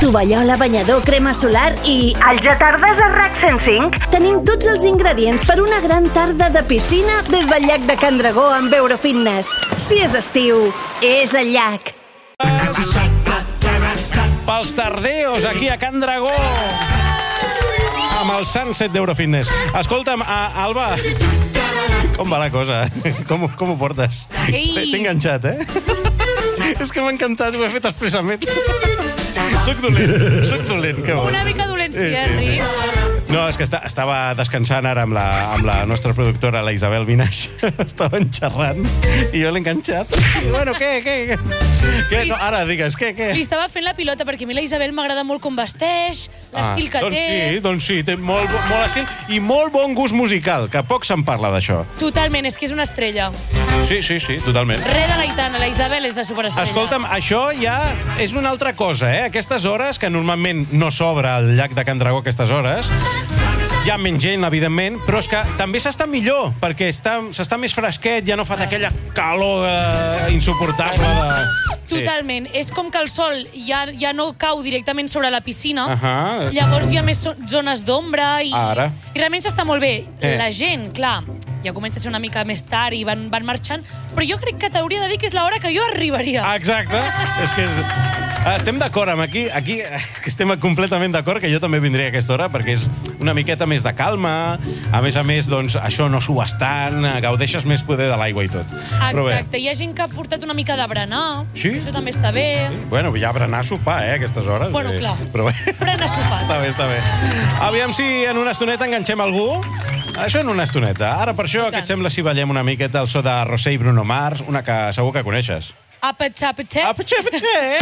tovallola, banyador, crema solar i... Als tardes a RAC 105 tenim tots els ingredients per una gran tarda de piscina des del llac de Can Dragó amb Eurofitness. Si és estiu, és al llac. Pels tardeos, aquí a Can Dragó, amb el Sunset d'Eurofitness. Escolta'm, Alba, com va la cosa? Com ho portes? T'he enganxat, És que m'ha encantat, ho he fet expressament. Soc dolent, què vols? Una mica dolent, sí, Ric. No, és que estava descansant ara amb la nostra productora, la Isabel Vinaix. Estaven xerrant i jo l'he enganxat. I bueno, què? No, ara digues, què? Li estava fent la pilota, perquè a mi la Isabel m'agrada molt com vesteix, l'estil que té. Doncs sí, té molt estil i molt bon gust musical, que poc se'n parla d'això. Totalment, és que és una estrella. Sí, totalment. Res de l'Aitana, la Isabel és la superestrella. Escolta'm, això ja és una altra cosa, Aquestes hores, que normalment no s'obre el llac de Can Dragó aquestes hores, hi ha menys gent, evidentment, però és que també s'està millor, perquè s'està més fresquet, ja no fa aquella calor insuportable de... Totalment. És com que el sol ja no cau directament sobre la piscina, llavors hi ha més zones d'ombra i realment s'està molt bé. La gent, clar, ja comença a ser una mica més tard i van marxant, però jo crec que t'hauria de dir que és l'hora que jo arribaria. Exacte. És que estem d'acord amb aquí estem completament d'acord que jo també vindria a aquesta hora perquè és una miqueta més de calma, a més, doncs, això no sues tant, gaudeixes més poder de l'aigua i tot. Exacte, hi ha gent que ha portat una mica de berenar, això també està bé. Bueno, ja berenar a sopar, a aquestes hores. Bueno, clar, berenar a sopar. Està bé. Aviam si en una estoneta enganxem algú. Això en una estoneta. Ara, per això, què et sembla si ballem una miqueta el so de Rosé i Bruno Mars, una que segur que coneixes? Apetxe. Apetxe.